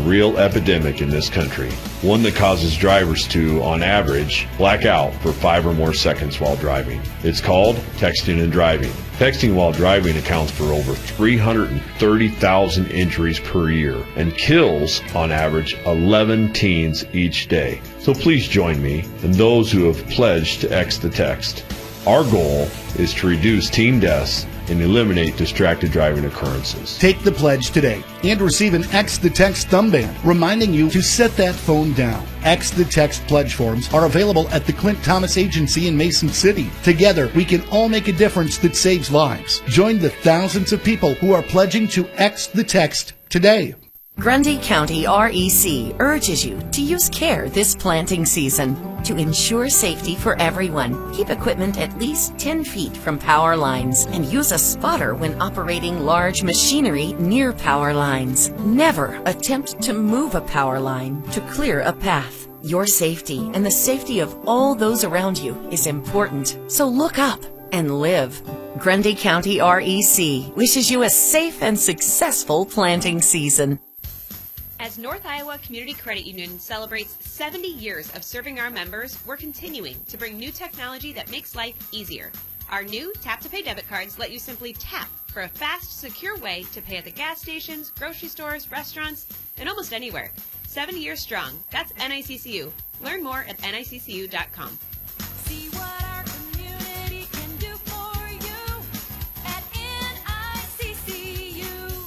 real epidemic in this country, one that causes drivers to, on average, black out for 5 or more seconds while driving. It's called texting and driving. Texting while driving accounts for over 330,000 injuries per year and kills, on average, 11 teens each day. So please join me and those who have pledged to X the Text. Our goal is to reduce teen deaths and eliminate distracted driving occurrences. Take the pledge today and receive an X the Text thumb band reminding you to set that phone down. X the Text pledge forms are available at the Clint Thomas Agency in Mason City. Together, we can all make a difference that saves lives. Join the thousands of people who are pledging to X the Text today. Grundy County REC urges you to use care this planting season to ensure safety for everyone. Keep equipment at least 10 feet from power lines and use a spotter when operating large machinery near power lines. Never attempt to move a power line to clear a path. Your safety and the safety of all those around you is important, so look up and live. Grundy County REC wishes you a safe and successful planting season. As North Iowa Community Credit Union celebrates 70 years of serving our members, we're continuing to bring new technology that makes life easier. Our new tap-to-pay debit cards let you simply tap for a fast, secure way to pay at the gas stations, grocery stores, restaurants, and almost anywhere. 70 years strong. That's NICCU. Learn more at niccu.com. See what our community can do for you at NICCU.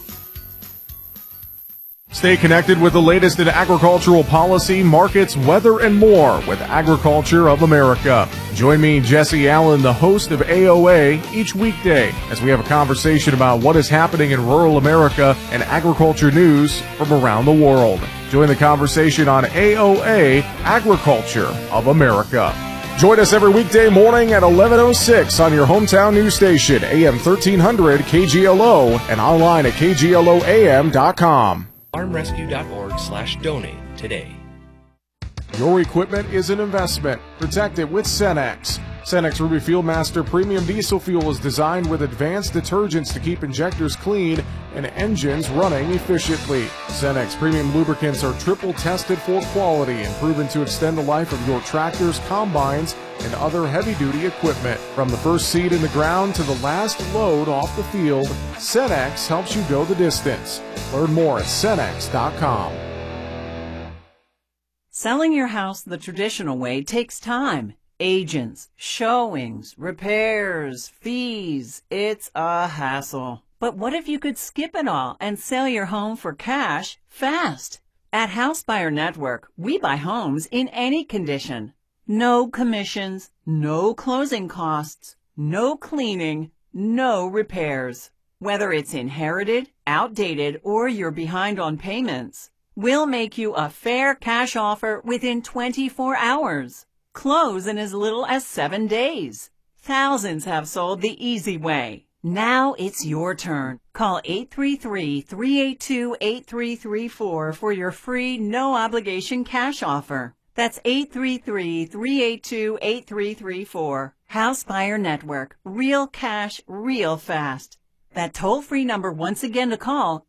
Stay connected with the latest in agricultural policy, markets, weather, and more with Agriculture of America. Join me, Jesse Allen, the host of AOA, each weekday as we have a conversation about what is happening in rural America and agriculture news from around the world. Join the conversation on AOA, Agriculture of America. Join us every weekday morning at 11:06 on your hometown news station, AM 1300 KGLO, and online at kgloam.com. farmrescue.org/donate today. Your equipment is an investment. Protect it with Cenex. Cenex Ruby Fieldmaster Premium Diesel Fuel is designed with advanced detergents to keep injectors clean and engines running efficiently. Cenex Premium Lubricants are triple tested for quality and proven to extend the life of your tractors, combines, and other heavy-duty equipment. From the first seed in the ground to the last load off the field, Cenex helps you go the distance. Learn more at Cenex.com. Selling your house the traditional way takes time. Agents, showings, repairs, fees. It's a hassle. But what if you could skip it all and sell your home for cash fast? At House Buyer Network, we buy homes in any condition. No commissions, no closing costs, no cleaning, no repairs. Whether it's inherited, outdated, or you're behind on payments, we'll make you a fair cash offer within 24 hours. Close in as little as 7 days. Thousands have sold the easy way. Now it's your turn. Call 833-382-8334 for your free, no-obligation cash offer. That's 833-382-8334. House Buyer Network. Real cash, real fast. That toll-free number once again to call,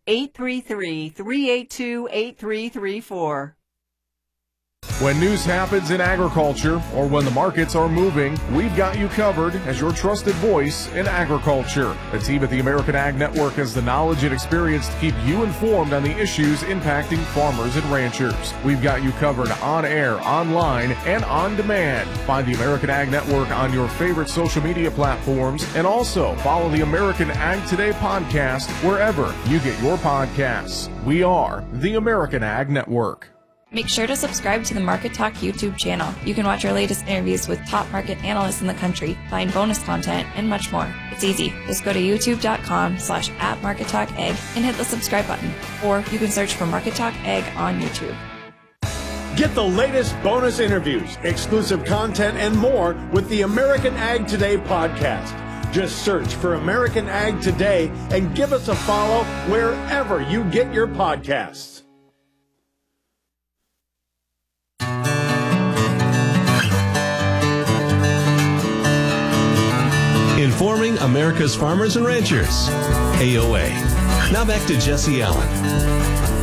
833-382-8334. When news happens in agriculture or when the markets are moving, we've got you covered as your trusted voice in agriculture. The team at the American Ag Network has the knowledge and experience to keep you informed on the issues impacting farmers and ranchers. We've got you covered on air, online, and on demand. Find the American Ag Network on your favorite social media platforms and also follow the American Ag Today podcast wherever you get your podcasts. We are the American Ag Network. Make sure to subscribe to the Market Talk YouTube channel. You can watch our latest interviews with top market analysts in the country, find bonus content, and much more. It's easy. Just go to youtube.com/@MarketTalkAg and hit the subscribe button. Or you can search for Market Talk Ag on YouTube. Get the latest bonus interviews, exclusive content, and more with the American Ag Today podcast. Just search for American Ag Today and give us a follow wherever you get your podcasts. Informing America's farmers and ranchers. AOA. Now back to Jesse Allen.